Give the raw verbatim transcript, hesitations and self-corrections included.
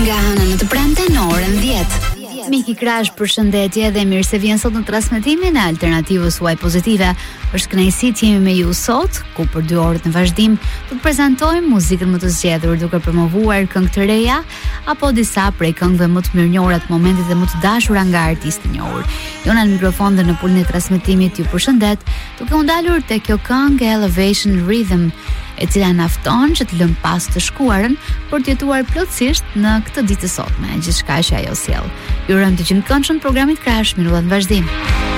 Nga hëna në të premte në orën dhjetë. Miki Krash, përshëndetje dhe mirë se vjen sot në transmetimin e Alternativës Huaj Pozitive. Është kënaqësi të jemi me ju sot, ku për dy orët në vazhdim do të prezantojmë muzikën më të zgjedhur, duke promovuar këngë të reja apo disa prej këngëve më të mirënjohura të momentit dhe më të dashura nga artistë të njohur. Jona në mikrofon dhe në pulën e transmetimit ju përshëndet, duke u ndalur te kjo këngë Elevation Rhythm, e cila nafton që të lëm pas të shkuarën për të jetuar plotësisht në këtë ditë të sotme, gjithçka që ajo sjell. Ju urojmë të qenë këndshëm programit Krash, minutat në vazhdim.